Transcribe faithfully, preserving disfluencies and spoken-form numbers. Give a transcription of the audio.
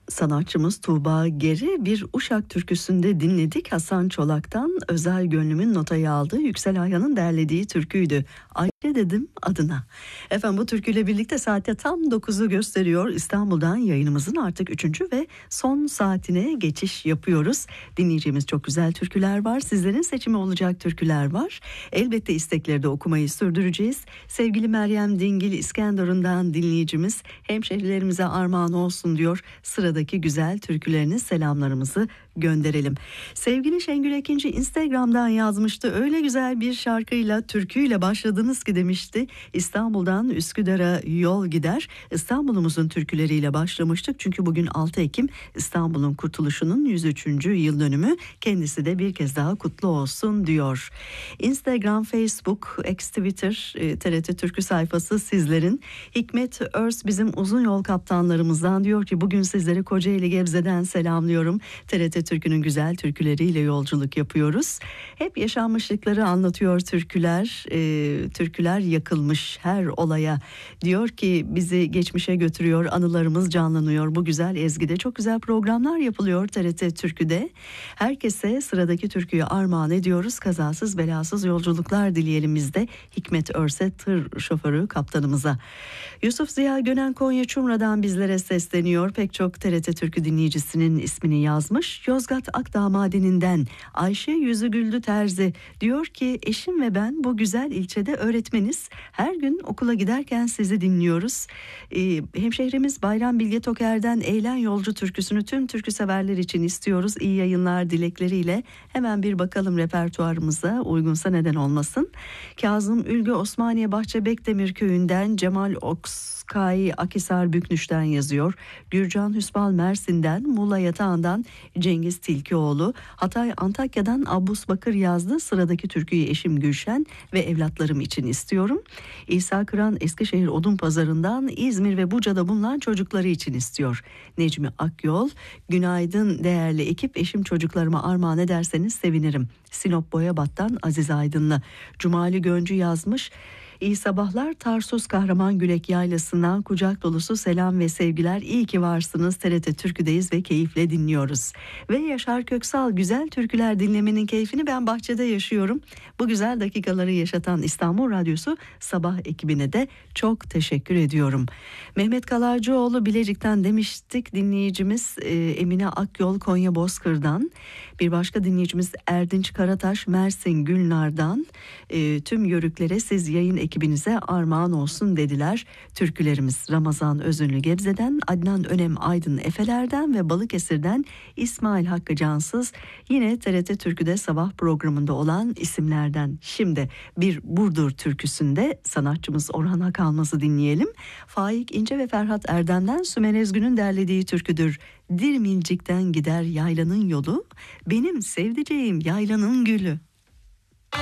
Sanatçımız Tuğba Geri bir Uşak türküsünde dinledik. Hasan Çolak'tan özel gönlümün notayı aldığı Yüksel Ayhan'ın derlediği türküydü. Ayşe dedim adına. Efendim bu türküyle birlikte saatte tam dokuzu gösteriyor. İstanbul'dan yayınımızın artık üçüncü ve son saatine geçiş yapıyoruz. Dinleyeceğimiz çok güzel türküler var. Sizlerin seçimi olacak türküler var. Elbette istekleri de okumayı sürdüreceğiz. Sevgili Meryem Dingil İskenderun'dan dinleyicimiz hemşehrilerimize armağan olsun diyor. Sıradaki güzel türküleriniz, selamlarımızı gönderelim. Sevgili Şengül Ekinci Instagram'dan yazmıştı. Öyle güzel bir şarkıyla, türküyle başladınız ki demişti. İstanbul'dan Üsküdar'a yol gider. İstanbul'umuzun türküleriyle başlamıştık. Çünkü bugün altı Ekim İstanbul'un kurtuluşunun yüz üçüncü yıl dönümü. Kendisi de bir kez daha kutlu olsun diyor. Instagram, Facebook, X Twitter, T R T Türkü sayfası sizlerin. Hikmet Örs bizim uzun yol kaptanlarımızdan diyor ki bugün sizleri Kocaeli Gebze'den selamlıyorum. T R T Türkü'nün güzel türküleriyle yolculuk yapıyoruz. Hep yaşanmışlıkları anlatıyor türküler. E, türküler yakılmış her olaya. Diyor ki bizi geçmişe götürüyor, anılarımız canlanıyor. Bu güzel ezgide çok güzel programlar yapılıyor T R T Türkü'de. Herkese sıradaki türküyü armağan ediyoruz. Kazasız belasız yolculuklar dileyelim biz de Hikmet Örse tır şoförü kaptanımıza. Yusuf Ziya Gönen Konya Çumra'dan bizlere sesleniyor. Pek çok T R T Türkü dinleyicisinin ismini yazmış. Yozgat Akdağ Madeni'nden Ayşe Yüzü Güldü Terzi diyor ki eşim ve ben bu güzel ilçede öğretmeniz. Her gün okula giderken sizi dinliyoruz. Ee, hemşehrimiz Bayram Bilge Toker'den Eğlen Yolcu türküsünü tüm türkü severler için istiyoruz. İyi yayınlar dilekleriyle hemen bir bakalım repertuarımıza, uygunsa neden olmasın. Kazım Ülgü Osmaniye Bahçe Bekdemir köyünden Cemal Okskay Akisar Büknüş'ten yazıyor. Gürcan Hüsbal Mersin'den, Muğla Yatağı'ndan Cengiz Tilkioğlu, Hatay Antakya'dan Abbus Bakır yazdı. Sıradaki türküyü eşim Gülşen ve evlatlarım için istiyorum. İsa Kıran Eskişehir Odunpazarı'ndan İzmir ve Buca'da bulunan çocukları için istiyor. Necmi Akyol, günaydın değerli ekip, eşim çocuklarıma armağan ederseniz sevinirim. Sinop Boyabat'tan Aziz Aydınlı. Cumali Göncü yazmış. İyi sabahlar, Tarsus Kahramangülek Yaylası'ndan kucak dolusu selam ve sevgiler. İyi ki varsınız. T R T Türkü'deyiz ve keyifle dinliyoruz. Ve Yaşar Köksal, güzel türküler dinlemenin keyfini ben bahçede yaşıyorum. Bu güzel dakikaları yaşatan İstanbul Radyosu sabah ekibine de çok teşekkür ediyorum. Mehmet Kalarcıoğlu Bilecik'ten demiştik dinleyicimiz. e, Emine Akyol Konya Bozkır'dan. Bir başka dinleyicimiz Erdinç Karataş Mersin Gülnar'dan. E, tüm yörüklere siz yayın ekibinize armağan olsun dediler. Türkülerimiz Ramazan Özünlü Gebze'den, Adnan Önem Aydın Efeler'den ve Balıkesir'den İsmail Hakkı Cansız. Yine T R T Türkü'de sabah programında olan isimlerden. Şimdi bir Burdur türküsünde sanatçımız Orhan Akalmaz'ı dinleyelim. Faik İnce ve Ferhat Erdem'den Sümer Ezgün'ün derlediği türküdür. Dirmincik'ten gider yaylanın yolu, benim sevdiceğim yaylanın gülü.